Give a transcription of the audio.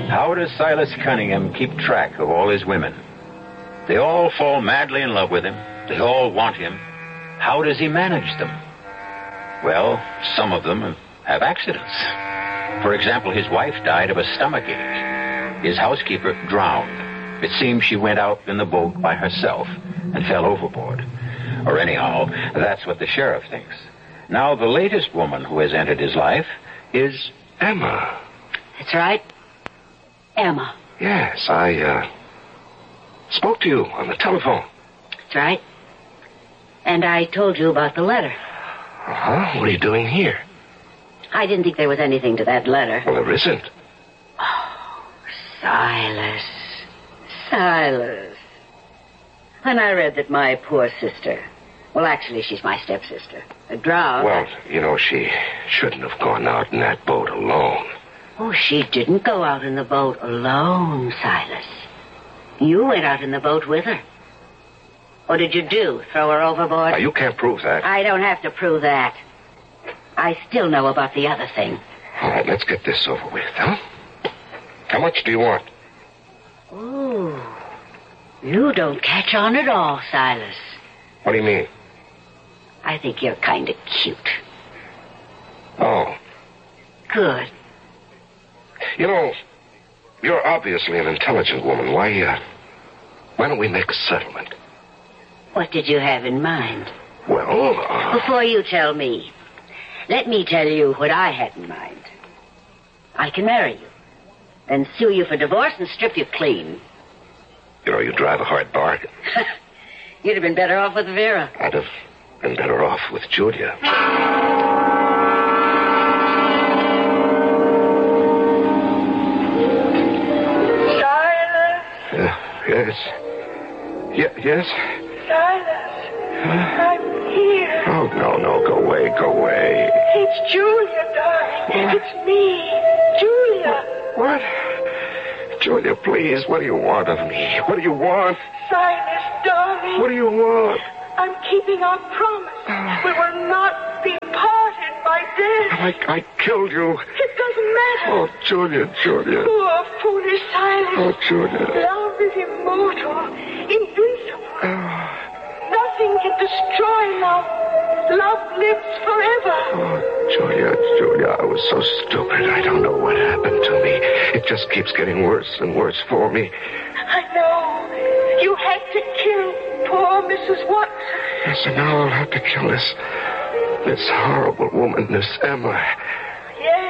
How does Silas Cunningham keep track of all his women? They all fall madly in love with him. They all want him. How does he manage them? Well, some of them have accidents. For example, his wife died of a stomachache. His housekeeper drowned. It seems she went out in the boat by herself and fell overboard. Or anyhow, that's what the sheriff thinks. Now, the latest woman who has entered his life is Emma. That's right. Emma. Yes, I spoke to you on the telephone. That's right. And I told you about the letter. Uh-huh. What are you doing here? I didn't think there was anything to that letter. Well, there isn't. Oh, Silas. Silas. When I read that my poor sister, well, actually, she's my stepsister, drowned. Well, you know, she shouldn't have gone out in that boat alone. Oh, she didn't go out in the boat alone, Silas. You went out in the boat with her. What did you do? Throw her overboard? Now, you can't prove that. I don't have to prove that. I still know about the other thing. All right, let's get this over with, huh? How much do you want? Ooh. You don't catch on at all, Silas. What do you mean? I think you're kind of cute. Oh. Good. You know, you're obviously an intelligent woman. Why don't we make a settlement? What did you have in mind? Well, Before you tell me, let me tell you what I had in mind. I can marry you, then sue you for divorce and strip you clean. You know, you drive a hard bargain. You'd have been better off with Vera. I'd have been better off with Julia. Silas? Yes. Yes? Silas, I'm here. Oh, no, go away. It's Julia, darling. What? It's me, Julia. What? Julia, please, what do you want of me? What do you want? Silas, darling. What do you want? I'm keeping our promise. We will not be parted by death. I killed you. It doesn't matter. Oh, Julia. Poor, foolish Silas. Oh, Julia. Love is immortal, invincible. Nothing can destroy love. Love lives forever. Oh, Julia, I was so stupid. I don't know what happened to me. It just keeps getting worse and worse for me. I know. You had to kill poor Mrs. Watson. Yes, and now I'll have to kill this horrible woman, this Emma.